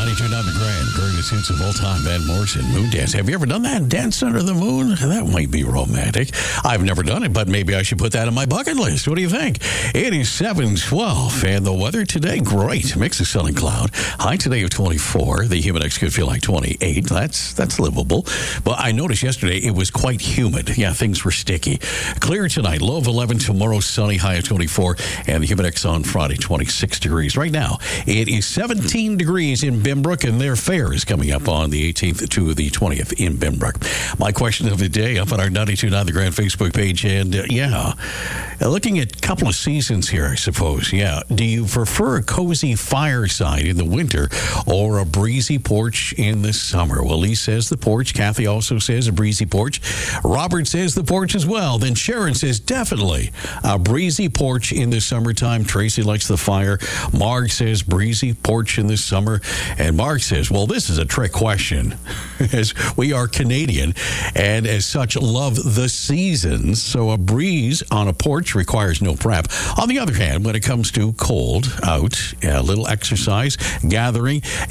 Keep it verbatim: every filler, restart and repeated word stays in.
ninety-two point nine The Grand, greatest hits of all time, Van Morrison, Moon Dance. Have you ever done that? Dance under the moon? That might be romantic. I've never done it, but maybe I should put that on my bucket list. What do you think? It is seven twelve, and the weather today, great. Mix of sun and cloud. High today of twenty-four. The humid X could feel like twenty-eight. That's that's livable. But I noticed yesterday it was quite humid. Yeah, things were sticky. Clear tonight, low of eleven. Tomorrow, sunny, high of twenty-four. And the humid X on Friday, twenty-six degrees. Right now, it is seventeen degrees in Binbrook, and their fair is coming up on the eighteenth to the twentieth in Binbrook. My question of the day up on our ninety-two point nine The Grand Facebook page. And uh, yeah, uh, looking at a couple of seasons here, I suppose. Yeah. Do you prefer a cozy fireside in the winter or a breezy porch in the summer? Well, Lee says the porch. Kathy also says a breezy porch. Robert says the porch as well. Then Sharon says definitely a breezy porch in the summertime. Tracy likes the fire. Mark says breezy porch in the summer. And Mark says, well, this is a trick question, as we are Canadian and as such love the seasons. So a breeze on a porch requires no prep. On the other hand, when it comes to cold out, a little exercise, gathering,